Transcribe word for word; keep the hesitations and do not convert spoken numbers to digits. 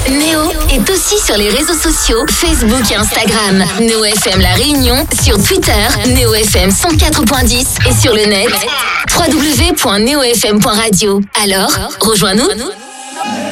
Néo est aussi sur les réseaux sociaux, Facebook et Instagram. Néo F M La Réunion sur Twitter, Néo F M cent quatre point dix et sur le net w w w point néo f m point radio. Alors, rejoins-nous.